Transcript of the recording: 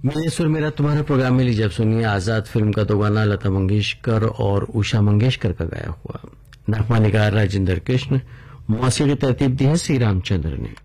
मेरे सुर मेरा तुम्हारा प्रोग्राम में लीजिए, सुनिए आजाद फिल्म का तो गाना लता मंगेशकर और उषा मंगेशकर का गाया हुआ। नगमा निगार राजेंद्र कृष्ण, मौसीकी की तरतीब दी है श्री रामचंद्र ने।